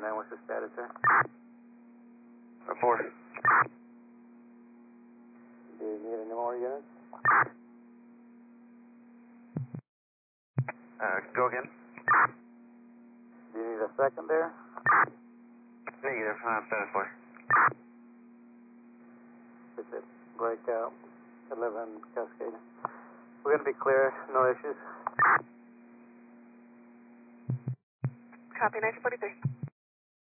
49, what's the status there? Report. Do you need any more units? Go again? Do you need a second there? Negative, status 4. Is it breakout 11 Cascade? We're going to be clear, no issues. Copy, 1943.